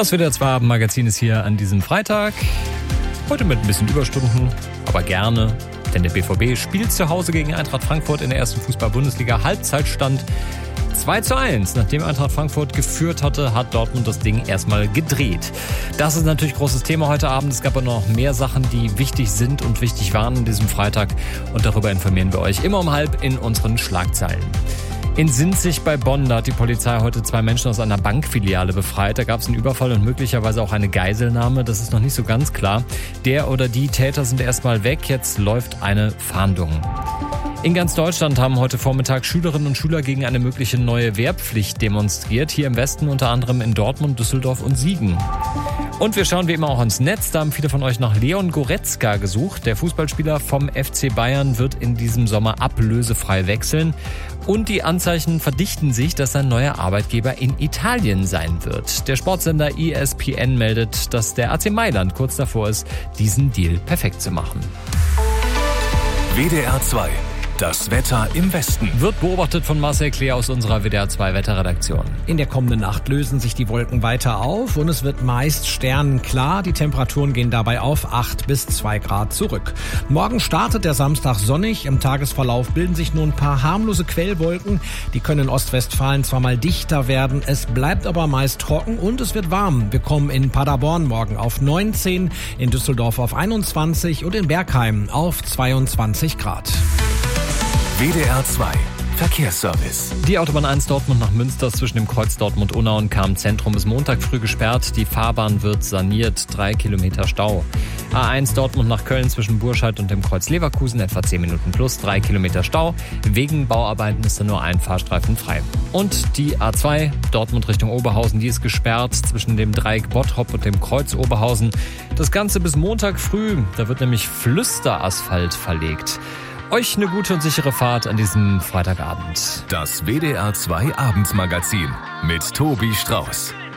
Das WDR 2 Abendmagazin ist hier an diesem Freitag. Heute mit ein bisschen Überstunden, aber gerne. Denn der BVB spielt zu Hause gegen Eintracht Frankfurt in der ersten Fußball-Bundesliga. Halbzeitstand 2:1. Nachdem Eintracht Frankfurt geführt hatte, hat Dortmund das Ding erstmal gedreht. Das ist natürlich großes Thema heute Abend. Es gab aber noch mehr Sachen, die wichtig sind und wichtig waren an diesem Freitag. Und darüber informieren wir euch immer um 12:30 in unseren Schlagzeilen. In Sinzig bei Bonn, da hat die Polizei heute 2 Menschen aus einer Bankfiliale befreit. Da gab es einen Überfall und möglicherweise auch eine Geiselnahme. Das ist noch nicht so ganz klar. Der oder die Täter sind erstmal weg. Jetzt läuft eine Fahndung. In ganz Deutschland haben heute Vormittag Schülerinnen und Schüler gegen eine mögliche neue Wehrpflicht demonstriert. Hier im Westen unter anderem in Dortmund, Düsseldorf und Siegen. Und wir schauen wie immer auch ins Netz. Da haben viele von euch nach Leon Goretzka gesucht. Der Fußballspieler vom FC Bayern wird in diesem Sommer ablösefrei wechseln. Und die Anzeichen verdichten sich, dass sein neuer Arbeitgeber in Italien sein wird. Der Sportsender ESPN meldet, dass der AC Mailand kurz davor ist, diesen Deal perfekt zu machen. WDR 2. Das Wetter im Westen. Wird beobachtet von Marcel Klee aus unserer WDR 2 Wetterredaktion. In der kommenden Nacht lösen sich die Wolken weiter auf und es wird meist sternenklar. Die Temperaturen gehen dabei auf 8 bis 2 Grad zurück. Morgen startet der Samstag sonnig. Im Tagesverlauf bilden sich nur ein paar harmlose Quellwolken. Die können in Ostwestfalen zwar mal dichter werden, es bleibt aber meist trocken und es wird warm. Wir kommen in Paderborn morgen auf 19, in Düsseldorf auf 21 und in Bergheim auf 22 Grad. WDR 2 Verkehrsservice. Die Autobahn 1 Dortmund nach Münster zwischen dem Kreuz Dortmund-Unna und Cham-Zentrum ist Montag früh gesperrt. Die Fahrbahn wird saniert, 3 Kilometer Stau. A1 Dortmund nach Köln zwischen Burscheid und dem Kreuz Leverkusen etwa 10 Minuten plus, 3 Kilometer Stau. Wegen Bauarbeiten ist da nur ein Fahrstreifen frei. Und die A2 Dortmund Richtung Oberhausen, die ist gesperrt zwischen dem Dreieck Bottrop und dem Kreuz Oberhausen. Das Ganze bis Montag früh, da wird nämlich Flüsterasphalt verlegt. Euch eine gute und sichere Fahrt an diesem Freitagabend. Das WDR 2 Abendmagazin mit Tobi Strauß.